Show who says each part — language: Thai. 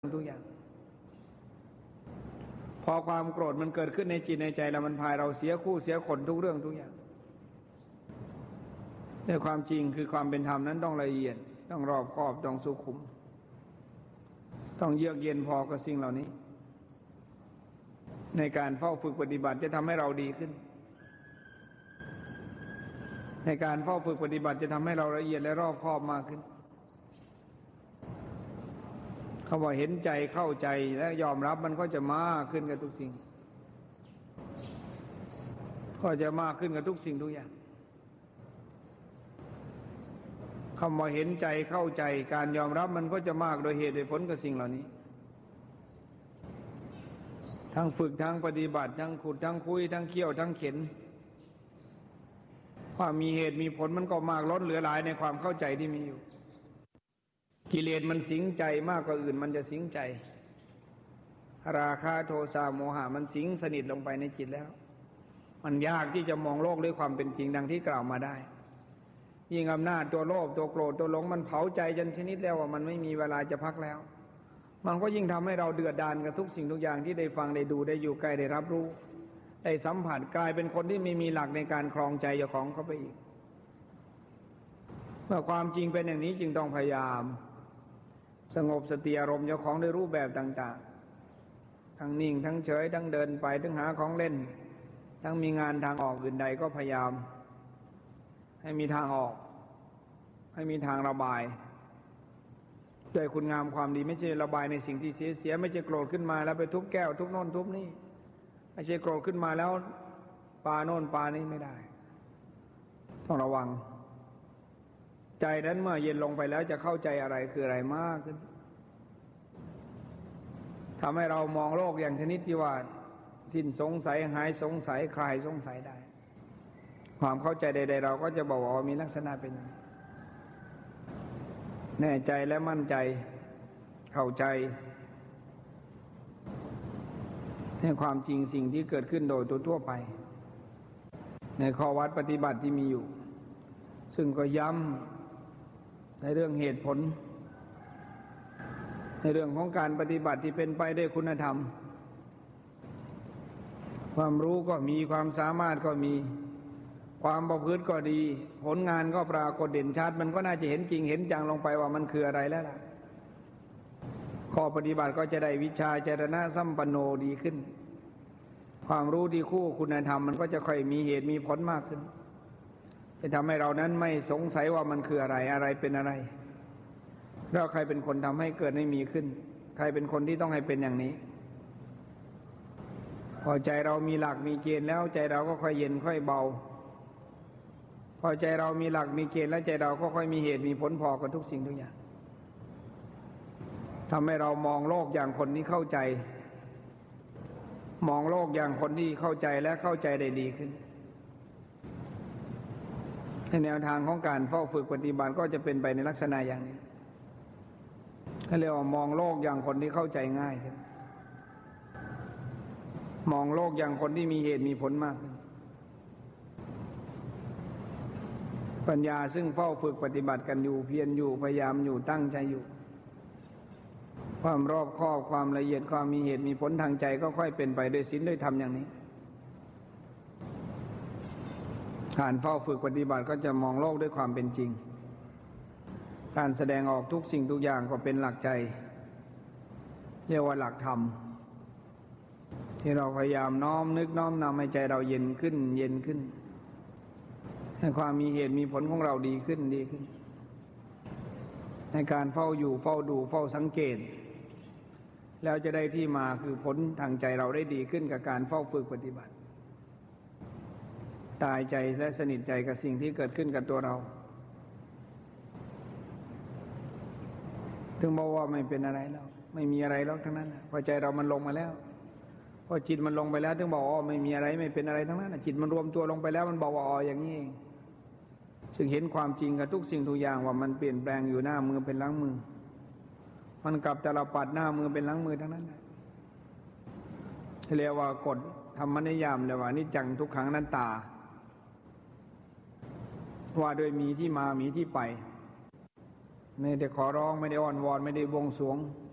Speaker 1: ทุกอย่างพอความโกรธมันเกิดขึ้นในจิตในใจแล้วมันพาเราเสียคู่เสียคนทุกเรื่องทุกอย่างแต่ความจริงคือความเป็นธรรมนั้นต้องละเอียดต้องรอบคอบต้องสุขุมต้องเยือกเย็นพอกับสิ่งเหล่านี้ในการเฝ้าฝึกปฏิบัติจะทำให้เราดีขึ้นในการเฝ้าฝึกปฏิบัติจะทำให้เราละเอียดและรอบคอบมากขึ้นคำว่าเห็นใจเข้าใจและยอมรับมันก็จะมากขึ้นกับทุกสิ่งก็จะมากขึ้นกับทุกสิ่งทุกอย่างคำว่าเห็นใจเข้าใจการยอมรับมันก็จะมากโดยเหตุโดยผลกับสิ่งเหล่านี้ทั้งฝึกทั้งปฏิบัติทั้งขุดทั้งคุยทั้งเคี่ยวทั้งเข็นความมีเหตุมีผลมันก็มากล้นเหลือหลายในความเข้าใจที่มีอยู่กิเลสมันสิงใจมากกว่าอื่นมันจะสิงใจราคะโทสะโมหะมันสิงสนิทลงไปในจิตแล้วมันยากที่จะมองโลกด้วยความเป็นจริงดังที่กล่าวมาได้ยิ่งอำนาจตัวโลภตัวโกรธตัวหลงมันเผาใจจนชนิดแล้วว่ามันไม่มีเวลาจะพักแล้วมันก็ยิ่งทำให้เราเดือดดาลกับทุกสิ่งทุกอย่างที่ได้ฟังได้ดูได้อยู่ใกล้ได้รับรู้ได้สัมผัสกลายเป็นคนที่ไม่มีหลักในการครองใจเจ้าของเข้าไปอีกเมื่อความจริงเป็นอย่างนี้จึงต้องพยายามสงบสติอารมณ์เจ้าของด้วยรูปแบบต่างๆทั้งนิ่งทั้งเฉยทั้งเดินไปทั้งหาของเล่นทั้งมีงานทางออกอื่นใดก็พยายามให้มีทางออกให้มีทางระบายด้วยคุณงามความดีไม่ใช่ระบายในสิ่งที่เสียไม่ใช่โกรธขึ้นมาแล้วไปทุบแก้วทุบโน่นทุบนี่ไม่ใช่โกรธขึ้นมาแล้วปาโน่นปานี่ไม่ได้ต้องระวังใจนั้นเมื่อเย็นลงไปแล้วจะเข้าใจอะไรคืออะไรมากขึ้นทำให้เรามองโลกอย่างชนิดที่ว่าสิ้นสงสัยหายสงสัยคลายสงสัยได้ความเข้าใจใดๆเราก็จะบอกว่ามีลักษณะเป็นแน่ใจและมั่นใจเข้าใจในความจริงสิ่งที่เกิดขึ้นโดยทั่วไปในข้อวัดปฏิบัติที่มีอยู่ซึ่งก็ย้ำในเรื่องเหตุผลในเรื่องของการปฏิบัติที่เป็นไปด้วยคุณธรรมความรู้ก็มีความสามารถก็มีความประพฤติก็ดีผลงานก็ปรากฏเด่นชัดมันก็น่าจะเห็นจริงเห็นจังลงไปว่ามันคืออะไรแล้วล่ะข้อปฏิบัติก็จะได้วิชาจรณะสัมปันโนดีขึ้นความรู้ที่คู่คุณธรรมมันก็จะค่อยมีเหตุมีผลมากขึ้นจะทำให้เรานั้นไม่สงสัยว่ามันคืออะไรอะไรเป็นอะไรแล้วใครเป็นคนทำให้เกิดให้มีขึ้นใครเป็นคนที่ต้องให้เป็นอย่างนี้พอใจเรามีหลักมีเกณฑ์แล้วใจเราก็ค่อยเย็นค่อยเบาพอใจเรามีหลักมีเกณฑ์แล้วใจเราก็ค่อยมีเหตุมีผลพอกับทุกสิ่งทุกอย่างทำให้เรามองโลกอย่างคนที่เข้าใจมองโลกอย่างคนที่เข้าใจและเข้าใจได้ดีขึ้นในแนวทางของการเฝ้าฝึกปฏิบัติก็จะเป็นไปในลักษณะอย่างนี้เขาเรียกว่ามองโลกอย่างคนที่เข้าใจง่ายขึ้นมองโลกอย่างคนที่มีเหตุมีผลมากขึ้นปัญญาซึ่งเฝ้าฝึกปฏิบัติกันอยู่เพียรอยู่พยายามอยู่ตั้งใจอยู่ความรอบคอบความละเอียดความมีเหตุมีผลทางใจก็ค่อยเป็นไปด้วยศีลด้วยธรรมอย่างนี้การเฝ้าฝึกปฏิบัติก็จะมองโลกด้วยความเป็นจริงการแสดงออกทุกสิ่งทุกอย่างก็เป็นหลักใจเรียกว่าหลักธรรมที่เราพยายามน้อมนึกน้อมนำให้ใจเราเย็นขึ้นเย็นขึ้นให้ความมีเหตุมีผลของเราดีขึ้นดีขึ้นในการเฝ้าอยู่เฝ้าดูเฝ้าสังเกตแล้วจะได้ที่มาคือผลทางใจเราได้ดีขึ้นกับการเฝ้าฝึกปฏิบัติตายใจและสนิทใจกับสิ่งที่เกิดขึ้นกับตัวเราถึงบอกว่าไม่เป็นอะไรแล้วไม่มีอะไรแล้วทั้งนั้นพอใจเรามันลงมาแล้วพอจิตมันลงไปแล้วถึงบอกว่าไม่มีอะไรไม่เป็นอะไรทั้งนั้นจิตมันรวมตัวลงไปแล้วมันบอกว่าอ๋ออย่างนี้เองจึงเห็นความจริงกับทุกสิ่งทุกอย่างว่ามันเปลี่ยนแปลงอยู่หน้ามือเป็นหลังมือมันกลับตลปัดหน้ามือเป็นหลังมือทั้งนั้นเรียกว่ากฎธรรมนิยามเรียกว่านิจจังทุกขังอนัตตาว่าโดยมีที่มามีที่ไปไม่ได้ขอร้องไม่ได้อ้อนวอนไม่ได้บวงสรวง